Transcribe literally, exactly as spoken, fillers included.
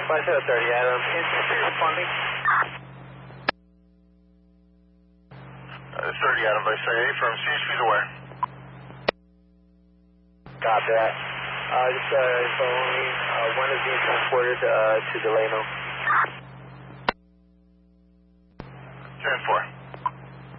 five zero thirty, Adam. Can you respond me? Uh, thirty, Adam, by say from six feet away. Copy that. Uh, just uh, phone me. Uh, one is being transported uh, to Delano. ten four.